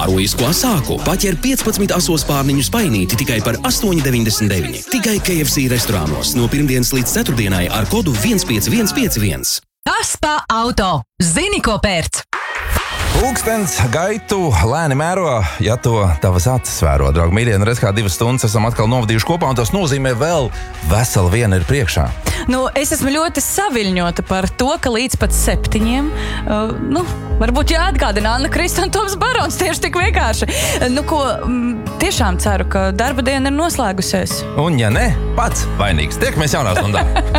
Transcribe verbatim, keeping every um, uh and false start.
Ārojisko asāku paķer piecpadsmit asos pārniņu spainīti tikai par astoņi deviņdesmit deviņi. Tikai K F C restorānos no pirmdienas līdz ceturtdienai ar kodu viens pieci viens pieci viens. Kas pa auto? Zini, ko pērc? Pulkstens gaitu lēni mēro, ja to tavas acis vēro. Draugi mīļie, reiz kā divas stundas esam atkal novadījuši kopā, un tas nozīmē vēl vesela viena ir priekšā. Nu, es esmu ļoti saviļņota par to, ka līdz pat septiņiem, uh, nu, varbūt jāatgādina Anna Krista un Toms Barons, tieši tik vienkārši. Nu, ko, m, tiešām ceru, ka darba diena ir noslēgusies. Un ja ne, pats vainīgs. Tiekamies jaunā stundā.